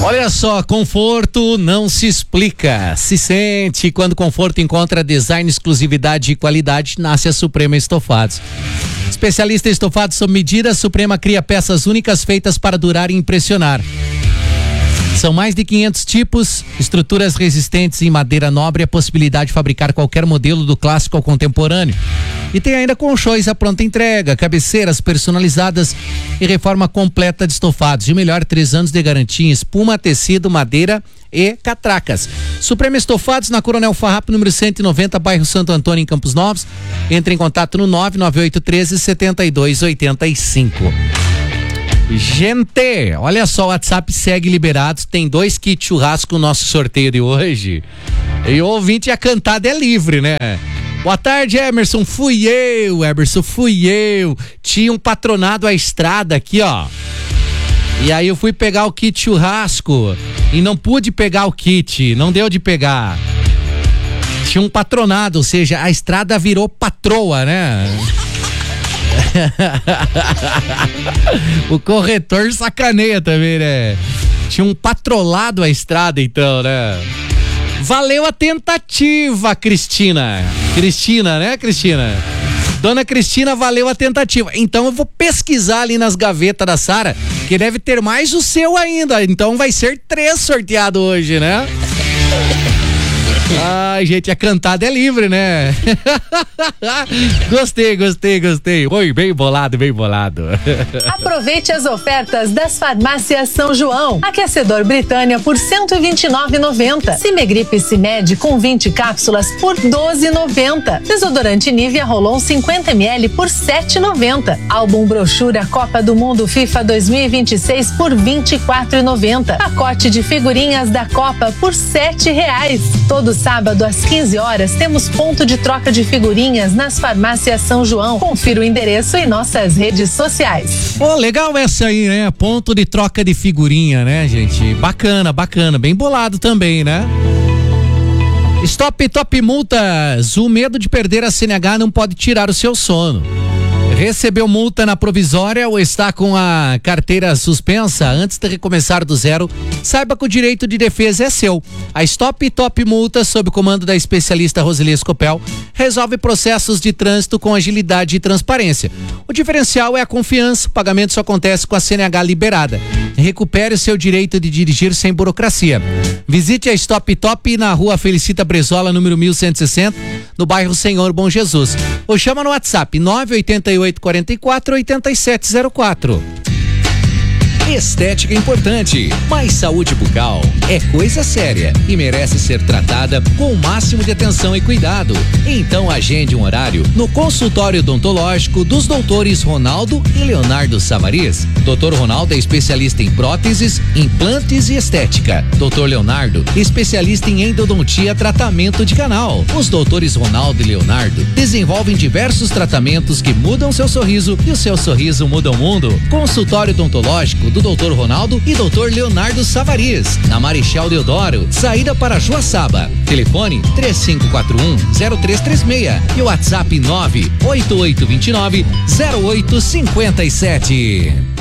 Olha só, conforto não se explica, se sente. Quando conforto encontra design, exclusividade e qualidade, nasce a Suprema Estofados. Especialista em estofados sob medida, a Suprema cria peças únicas feitas para durar e impressionar. São mais de 500 tipos, estruturas resistentes em madeira nobre, a possibilidade de fabricar qualquer modelo do clássico ao contemporâneo. E tem ainda colchões à pronta entrega, cabeceiras personalizadas e reforma completa de estofados. E o melhor, 3 anos de garantia, espuma, tecido, madeira e catracas. Suprema Estofados na Coronel Farrapo, número 190, bairro Santo Antônio, em Campos Novos. Entre em contato no 99813-7285. Gente, olha só, o WhatsApp segue liberado, tem 2 kits churrasco no nosso sorteio de hoje. E o ouvinte, a cantada é livre, né? Boa tarde, Emerson, fui eu. Tinha um patronado à estrada aqui, ó. E aí eu fui pegar o kit churrasco e não pude pegar o kit, não deu de pegar. Tinha um patronado, ou seja, a estrada virou patroa, né? O corretor sacaneia também, né? Tinha um patrolado a estrada, então, né? Valeu a tentativa, Cristina, né, Cristina? Dona Cristina, valeu a tentativa. Então eu vou pesquisar ali nas gavetas da Sara, que deve ter mais o seu ainda. Então vai ser 3 sorteados hoje, né? Ai, gente, a cantada é livre, né? Gostei. Oi, bem bolado. Aproveite as ofertas das farmácias São João. Aquecedor Britânia por R$ 129,90. Cimegripe Cimed com 20 cápsulas por R$ 12,90. Desodorante Nivea Rolon 50 ml por R$ 7,90. Álbum brochura Copa do Mundo FIFA 2026 por R$ 24,90. Pacote de figurinhas da Copa por R$ 7,00. Todo sábado às 15 horas temos ponto de troca de figurinhas nas farmácias São João. Confira o endereço em nossas redes sociais. Pô, legal essa aí, né? Ponto de troca de figurinha, né, gente? Bacana, bem bolado também, né? Stop Top Multas. O medo de perder a CNH não pode tirar o seu sono. Recebeu multa na provisória ou está com a carteira suspensa? Antes de recomeçar do zero, saiba que o direito de defesa é seu. A Stop Top Multas, sob o comando da especialista Roseli Escopel, resolve processos de trânsito com agilidade e transparência. O diferencial é a confiança. O pagamento só acontece com a CNH liberada. Recupere o seu direito de dirigir sem burocracia. Visite a Stop Top na Rua Felicita Brezola, número 1160, no bairro Senhor Bom Jesus. Ou chama no WhatsApp 988-44-8704. Estética importante, mas saúde bucal é coisa séria e merece ser tratada com o máximo de atenção e cuidado. Então agende um horário no consultório odontológico dos doutores Ronaldo e Leonardo Savariz. Dr. Ronaldo é especialista em próteses, implantes e estética. Dr. Leonardo, especialista em endodontia, tratamento de canal. Os doutores Ronaldo e Leonardo desenvolvem diversos tratamentos que mudam seu sorriso e o seu sorriso muda o mundo. Consultório odontológico do Dr. Ronaldo e Dr. Leonardo Savariz, na Marechal Deodoro, saída para Joaçaba. Telefone 3541-0336 e o WhatsApp 98829-0857.